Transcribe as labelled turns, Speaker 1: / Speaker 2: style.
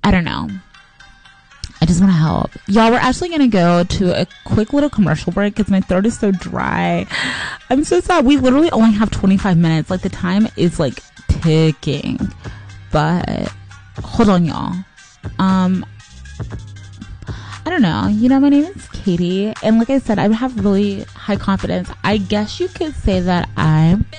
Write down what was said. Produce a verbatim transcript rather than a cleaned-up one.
Speaker 1: I don't know. I just want to help. Y'all, we're actually going to go to a quick little commercial break because my throat is so dry. I'm so sad. We literally only have twenty-five minutes. Like, the time is, like, ticking. But, hold on, y'all. Um, I don't know. You know, my name is Katie. And like I said, I have really high confidence. I guess you could say that I'm